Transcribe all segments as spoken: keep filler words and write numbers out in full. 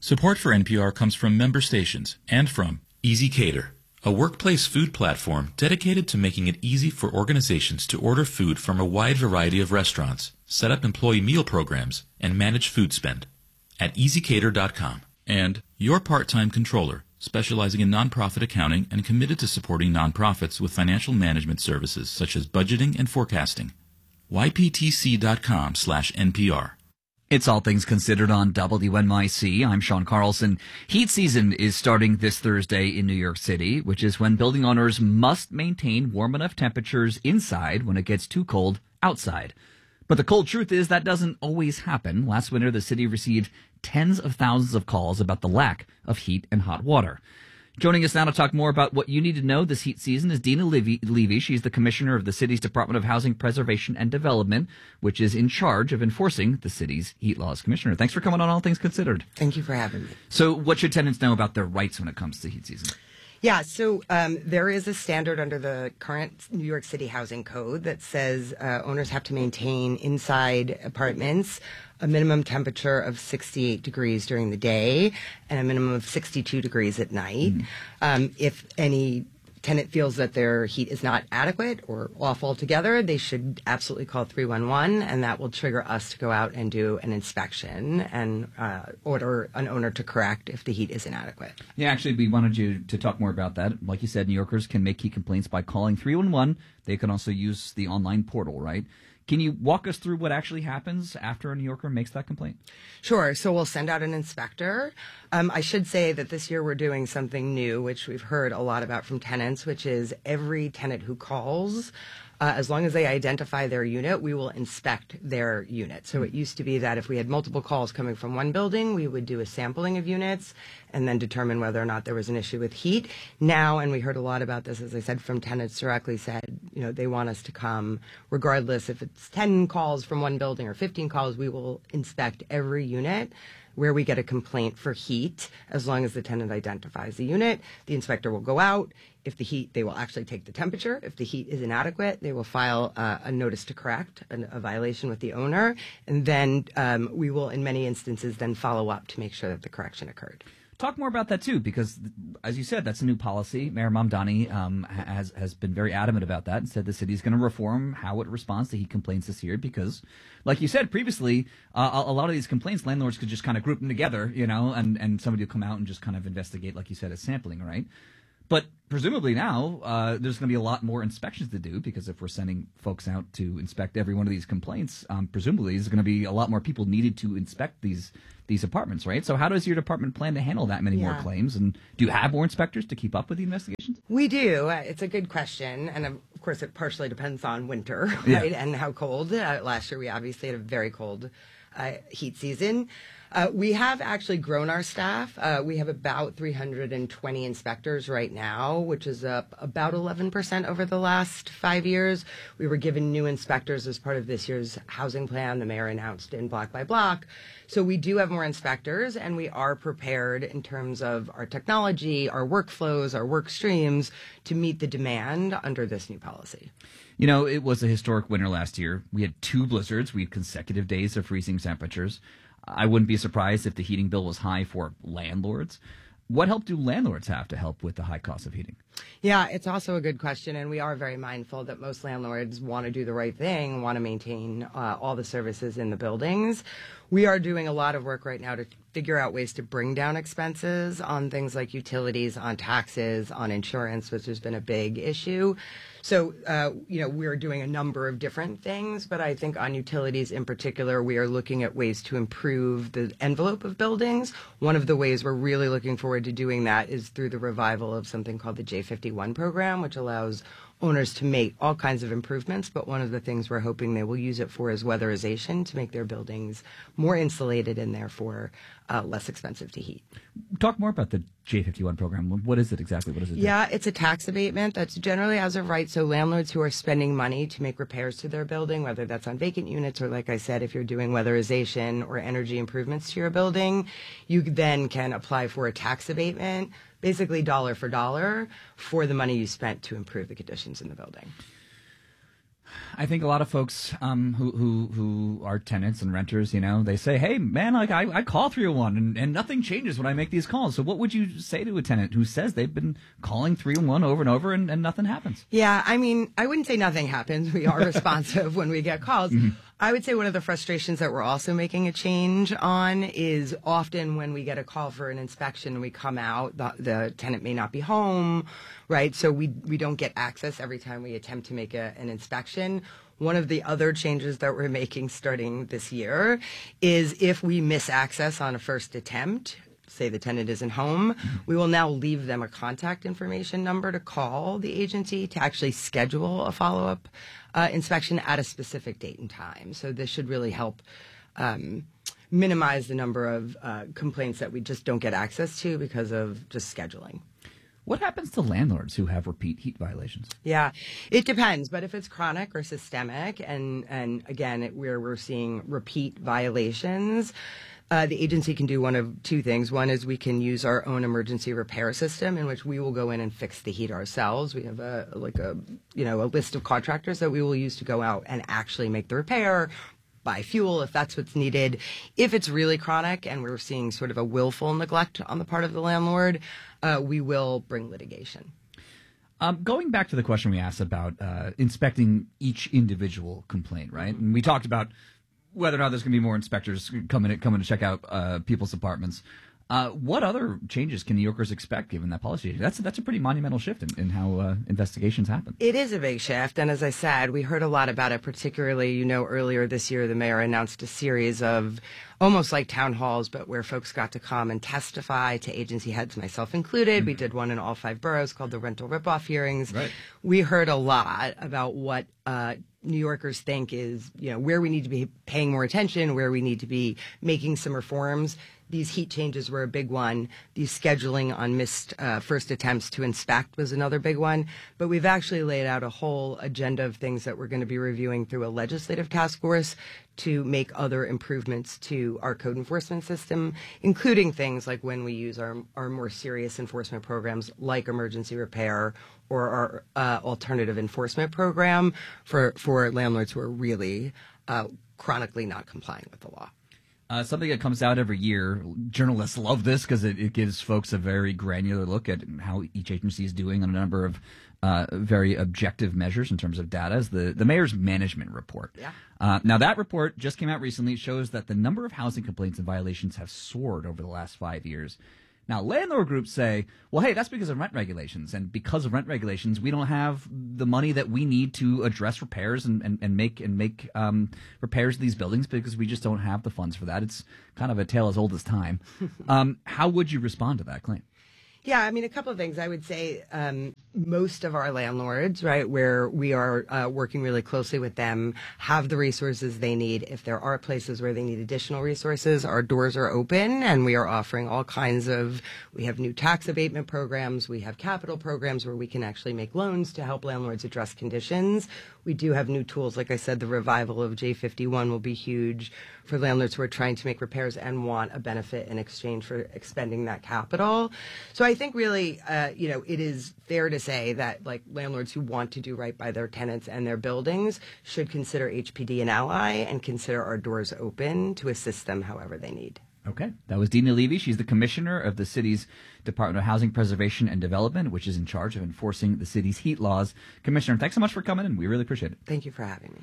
Support for N P R comes from member stations and from Easy Cater, a workplace food platform dedicated to making it easy for organizations to order food from a wide variety of restaurants, set up employee meal programs, and manage food spend at easy cater dot com. And Your Part-Time Controller, specializing in nonprofit accounting and committed to supporting nonprofits with financial management services such as budgeting and forecasting. y p t c dot com slash N P R. It's All Things Considered on W N Y C. I'm Sean Carlson. Heat season is starting this Thursday in New York City, which is when building owners must maintain warm enough temperatures inside when it gets too cold outside. But the cold truth is that doesn't always happen. Last winter, the city received tens of thousands of calls about the lack of heat and hot water. Joining us now to talk more about what you need to know this heat season is Dina Levy. Levy. She's the commissioner of the city's Department of Housing Preservation and Development, which is in charge of enforcing the city's heat laws. Commissioner, thanks for coming on All Things Considered. Thank you for having me. So what should tenants know about their rights when it comes to heat season? Yeah, so um, there is a standard under the current New York City Housing Code that says uh, owners have to maintain inside apartments a minimum temperature of sixty-eight degrees during the day and a minimum of sixty-two degrees at night. Mm. Um, if any tenant feels that their heat is not adequate or off altogether, they should absolutely call three one one, and that will trigger us to go out and do an inspection and uh, order an owner to correct if the heat is inadequate. Yeah, actually, we wanted you to talk more about that. Like you said, New Yorkers can make heat complaints by calling three one one. They can also use the online portal, right? Can you walk us through what actually happens after a New Yorker makes that complaint? Sure. So we'll send out an inspector. Um, I should say that this year we're doing something new, which we've heard a lot about from tenants, which is every tenant who calls, uh, as long as they identify their unit, we will inspect their unit. So it used to be that if we had multiple calls coming from one building, we would do a sampling of units and then determine whether or not there was an issue with heat. Now, and we heard a lot about this, as I said, from tenants directly said, you know, they want us to come regardless if it's ten calls from one building or fifteen calls, we will inspect every unit where we get a complaint for heat. As long as the tenant identifies the unit, the inspector will go out. If the heat, they will actually take the temperature. If the heat is inadequate, they will file uh, a notice to correct, a, a violation with the owner. And then um, we will, in many instances, then follow up to make sure that the correction occurred. Talk more about that, too, because, as you said, that's a new policy. Mayor Mamdani um, has has been very adamant about that and said the city's going to reform how it responds to heat complaints this year because, like you said previously, uh, a, a lot of these complaints, landlords could just kind of group them together, you know, and, and somebody will come out and just kind of investigate, like you said, as sampling, right? But presumably now uh, there's going to be a lot more inspections to do because if we're sending folks out to inspect every one of these complaints, um, presumably there's going to be a lot more people needed to inspect these these apartments, right? So how does your department plan to handle that many yeah. more claims? And do you have more inspectors to keep up with the investigations? We do. Uh, it's a good question. And of course, it partially depends on winter, yeah. right, and how cold. Uh, last year, we obviously had a very cold uh, heat season. Uh, we have actually grown our staff. Uh, we have about three hundred twenty inspectors right now, which is up about eleven percent over the last five years. We were given new inspectors as part of this year's housing plan the mayor announced in Block by Block. So we do have more inspectors, and we are prepared in terms of our technology, our workflows, our work streams to meet the demand under this new policy. You know, it was a historic winter last year. We had two blizzards. We had consecutive days of freezing temperatures. I wouldn't be surprised if the heating bill was high for landlords. What help do landlords have to help with the high cost of heating? Yeah, it's also a good question, and we are very mindful that most landlords want to do the right thing, want to maintain uh, all the services in the buildings. We are doing a lot of work right now to figure out ways to bring down expenses on things like utilities, on taxes, on insurance, which has been a big issue. So, uh, you know, we're doing a number of different things, but I think on utilities in particular, we are looking at ways to improve the envelope of buildings. One of the ways we're really looking forward to doing that is through the revival of something called the J fifty-one program, which allows owners to make all kinds of improvements, but one of the things we're hoping they will use it for is weatherization to make their buildings more insulated and therefore uh, less expensive to heat. Talk more about the J fifty-one program. What is it exactly? What does it do? Yeah, it's a tax abatement that's generally as of right. So landlords who are spending money to make repairs to their building, whether that's on vacant units or, like I said, if you're doing weatherization or energy improvements to your building, you then can apply for a tax abatement, basically dollar for dollar, for the money you spent to improve the conditions in the building. I think a lot of folks um, who, who who are tenants and renters, you know, they say, hey, man, like I, I call three oh one and, and nothing changes when I make these calls. So what would you say to a tenant who says they've been calling three oh one over and over and, and nothing happens? Yeah, I mean, I wouldn't say nothing happens. We are responsive when we get calls. Mm-hmm. I would say one of the frustrations that we're also making a change on is often when we get a call for an inspection and we come out, the, the tenant may not be home, right? So we we don't get access every time we attempt to make a, an inspection. One of the other changes that we're making starting this year is if we miss access on a first attempt, say the tenant isn't home, we will now leave them a contact information number to call the agency to actually schedule a follow-up uh, inspection at a specific date and time. So this should really help um, minimize the number of uh, complaints that we just don't get access to because of just scheduling. What happens to landlords who have repeat heat violations? Yeah, it depends. But if it's chronic or systemic, and, and again, it, where we're seeing repeat violations, Uh, the agency can do one of two things. One is we can use our own emergency repair system in which we will go in and fix the heat ourselves. We have a like a you know a list of contractors that we will use to go out and actually make the repair, buy fuel if that's what's needed. If it's really chronic and we're seeing sort of a willful neglect on the part of the landlord, uh, we will bring litigation. Um, going back to the question we asked about uh, inspecting each individual complaint, right? And we talked about whether or not there's going to be more inspectors coming coming to check out uh, people's apartments. Uh, what other changes can New Yorkers expect given that policy? That's that's a pretty monumental shift in, in how uh, investigations happen. It is a big shift, and as I said, we heard a lot about it. Particularly, you know, earlier this year, the mayor announced a series of almost like town halls, but where folks got to come and testify to agency heads, myself included. Mm-hmm. We did one in all five boroughs called the rental ripoff hearings. Right. We heard a lot about what uh, New Yorkers think is, you know, where we need to be paying more attention, where we need to be making some reforms. These heat changes were a big one. The scheduling on missed uh, first attempts to inspect was another big one. But we've actually laid out a whole agenda of things that we're going to be reviewing through a legislative task force to make other improvements to our code enforcement system, including things like when we use our, our more serious enforcement programs like emergency repair or our uh, alternative enforcement program for, for landlords who are really uh, chronically not complying with the law. Uh, something that comes out every year. Journalists love this because it, it gives folks a very granular look at how each agency is doing on a number of uh, very objective measures in terms of data. Is the, the mayor's management report. Yeah. Uh, now, that report just came out recently. It shows that the number of housing complaints and violations have soared over the last five years. Now, landlord groups say, well, hey, that's because of rent regulations. And because of rent regulations, we don't have the money that we need to address repairs and, and, and make and make um, repairs to these buildings because we just don't have the funds for that. It's kind of a tale as old as time. um, how would you respond to that claim? Yeah, I mean, a couple of things. I would say um, most of our landlords, right, where we are uh, working really closely with them, have the resources they need. If there are places where they need additional resources, our doors are open and we are offering all kinds of, we have new tax abatement programs, we have capital programs where we can actually make loans to help landlords address conditions. We do have new tools. Like I said, the revival of J fifty-one will be huge for landlords who are trying to make repairs and want a benefit in exchange for expending that capital. So I think really, uh, you know, it is fair to say that like landlords who want to do right by their tenants and their buildings should consider H P D an ally and consider our doors open to assist them however they need. Okay. That was Dina Levy. She's the commissioner of the city's Department of Housing Preservation and Development, which is in charge of enforcing the city's heat laws. Commissioner, thanks so much for coming in. We really appreciate it. Thank you for having me.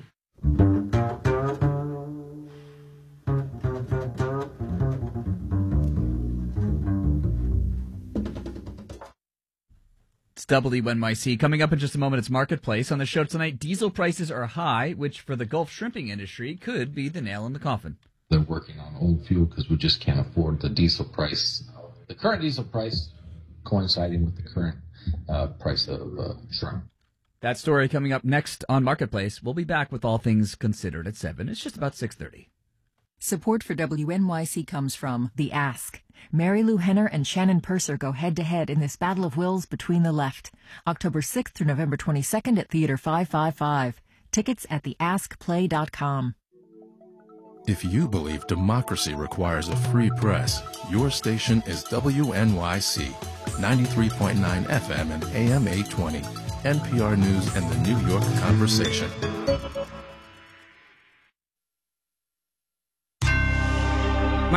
It's W N Y C. Coming up in just a moment, it's Marketplace. On the show tonight, diesel prices are high, which for the Gulf shrimping industry could be the nail in the coffin. They're working on old fuel because we just can't afford the diesel price, the current diesel price coinciding with the current uh, price of uh, shrimp. That story coming up next on Marketplace. We'll be back with all things considered at seven. It's just about six thirty. Support for W N Y C comes from The Ask. Mary Lou Henner and Shannon Purser go head-to-head in this battle of wills between the left. October sixth through November twenty-second at Theater five five five. Tickets at the ask play dot com. If you believe democracy requires a free press, your station is W N Y C, ninety-three point nine F M and A M eight twenty, N P R News and the New York Conversation.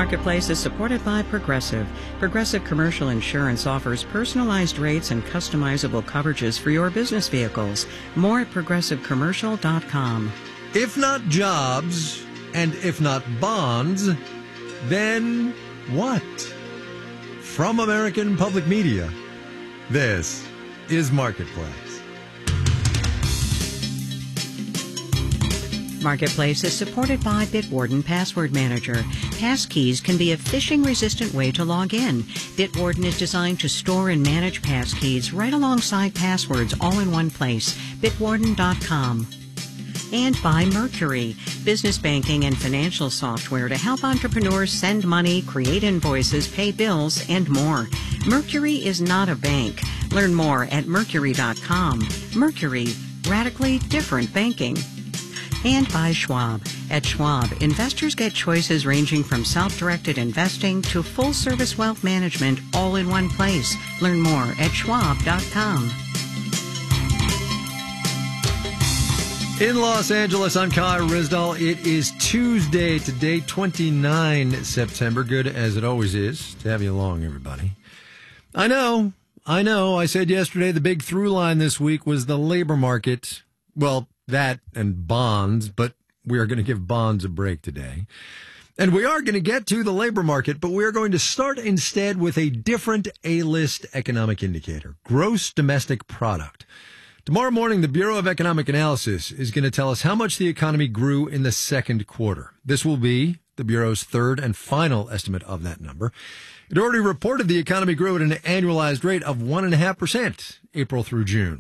Marketplace is supported by Progressive. Progressive Commercial Insurance offers personalized rates and customizable coverages for your business vehicles. More at progressive commercial dot com. If not jobs, and if not bonds, then what? From American Public Media, this is Marketplace. Marketplace is supported by Bitwarden Password Manager. Passkeys can be a phishing-resistant way to log in. Bitwarden is designed to store and manage passkeys right alongside passwords all in one place. bitwarden dot com. And by Mercury, business banking and financial software to help entrepreneurs send money, create invoices, pay bills, and more. Mercury is not a bank. Learn more at mercury dot com. Mercury, radically different banking. And by Schwab. At Schwab, investors get choices ranging from self-directed investing to full-service wealth management all in one place. Learn more at schwab dot com. In Los Angeles, I'm Kai Rizdal. It is Tuesday, today, the twenty-ninth of September. Good as it always is to have you along, everybody. I know, I know, I said yesterday the big through line this week was the labor market. Well, that and bonds, but we are going to give bonds a break today. And we are going to get to the labor market, but we are going to start instead with a different A-list economic indicator, gross domestic product. Tomorrow morning, the Bureau of Economic Analysis is going to tell us how much the economy grew in the second quarter. This will be the Bureau's third and final estimate of that number. It already reported the economy grew at an annualized rate of one point five percent April through June.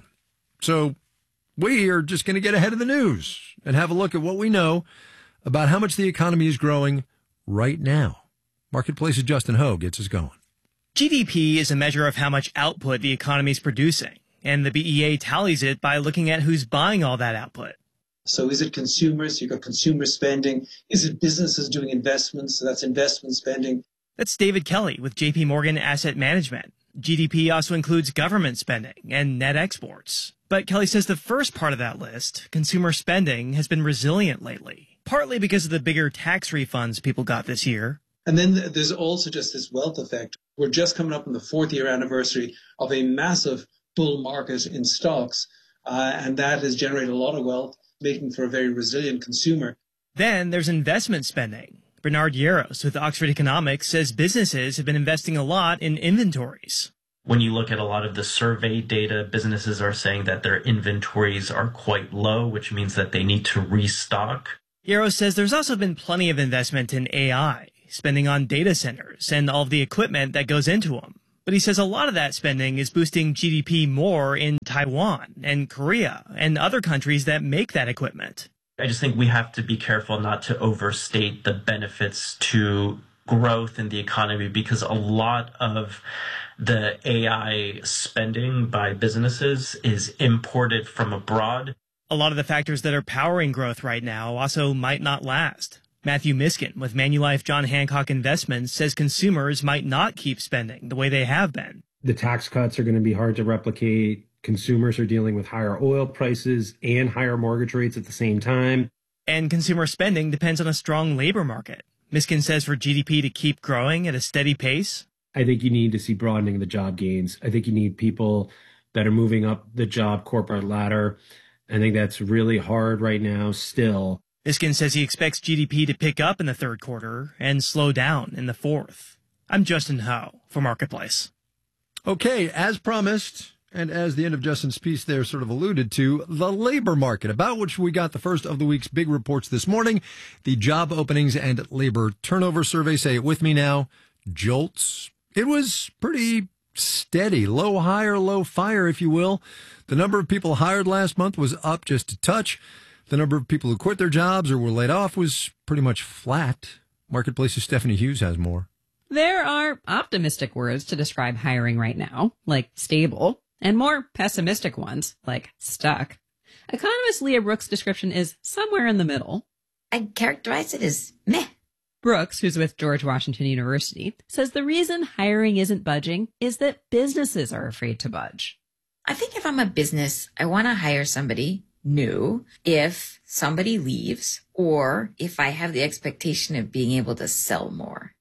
So we are just going to get ahead of the news and have a look at what we know about how much the economy is growing right now. Marketplace's Justin Ho gets us going. G D P is a measure of how much output the economy is producing, and the B E A tallies it by looking at who's buying all that output. So is it consumers? You've got consumer spending. Is it businesses doing investments? So that's investment spending. That's David Kelly with J P Morgan Asset Management. G D P also includes government spending and net exports. But Kelly says the first part of that list, consumer spending, has been resilient lately, partly because of the bigger tax refunds people got this year. And then there's also just this wealth effect. We're just coming up on the fourth year anniversary of a massive bull market in stocks, uh, and that has generated a lot of wealth, making for a very resilient consumer. Then there's investment spending. Bernard Yaros with Oxford Economics says businesses have been investing a lot in inventories. When you look at a lot of the survey data, businesses are saying that their inventories are quite low, which means that they need to restock. Yaros says there's also been plenty of investment in A I, spending on data centers and all of the equipment that goes into them. But he says a lot of that spending is boosting G D P more in Taiwan and Korea and other countries that make that equipment. I just think we have to be careful not to overstate the benefits to growth in the economy, because a lot of the A I spending by businesses is imported from abroad. A lot of the factors that are powering growth right now also might not last. Matthew Miskin with Manulife John Hancock Investments says consumers might not keep spending the way they have been. The tax cuts are going to be hard to replicate. Consumers are dealing with higher oil prices and higher mortgage rates at the same time. And consumer spending depends on a strong labor market. Miskin says for G D P to keep growing at a steady pace, I think you need to see broadening of the job gains. I think you need people that are moving up the job corporate ladder. I think that's really hard right now still. Miskin says he expects G D P to pick up in the third quarter and slow down in the fourth. I'm Justin Ho for Marketplace. Okay, as promised, and as the end of Justin's piece there sort of alluded to, the labor market, about which we got the first of the week's big reports this morning. The job openings and labor turnover survey, say it with me now, jolts. It was pretty steady, low hire, low fire, if you will. The number of people hired last month was up just a touch. The number of people who quit their jobs or were laid off was pretty much flat. Marketplace's Stephanie Hughes has more. There are optimistic words to describe hiring right now, like stable, and more pessimistic ones, like stuck. Economist Leah Brooks' description is somewhere in the middle. I'd characterize it as meh. Brooks, who's with George Washington University, says the reason hiring isn't budging is that businesses are afraid to budge. I think if I'm a business, I want to hire somebody new if somebody leaves or if I have the expectation of being able to sell more.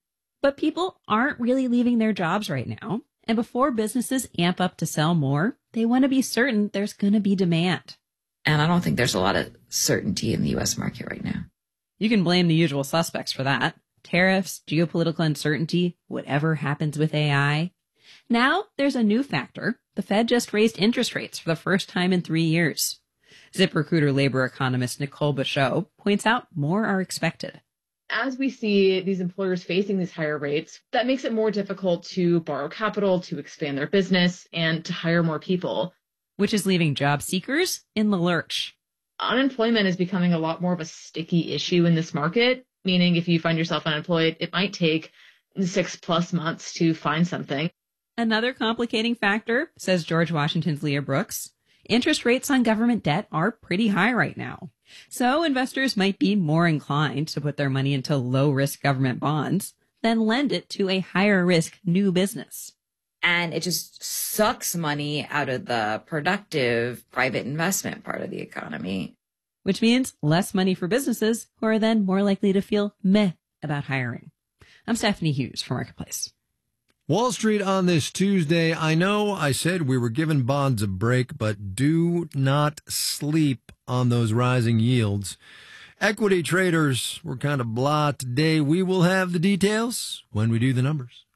But people aren't really leaving their jobs right now. And before businesses amp up to sell more, they want to be certain there's going to be demand. And I don't think there's a lot of certainty in the U S market right now. You can blame the usual suspects for that. Tariffs, geopolitical uncertainty, whatever happens with A I. Now there's a new factor. The Fed just raised interest rates for the first time in three years. ZipRecruiter labor economist Nicole Bachot points out more are expected. As we see these employers facing these higher rates, that makes it more difficult to borrow capital, to expand their business, and to hire more people. Which is leaving job seekers in the lurch. Unemployment is becoming a lot more of a sticky issue in this market, meaning if you find yourself unemployed, it might take six plus months to find something. Another complicating factor, says George Washington's Leah Brooks, interest rates on government debt are pretty high right now. So investors might be more inclined to put their money into low-risk government bonds than lend it to a higher-risk new business. And it just sucks money out of the productive private investment part of the economy. Which means less money for businesses who are then more likely to feel meh about hiring. I'm Stephanie Hughes for Marketplace. Wall Street on this Tuesday. I know I said we were giving bonds a break, but do not sleep on those rising yields. Equity traders were kind of blah today. We will have the details when we do the numbers.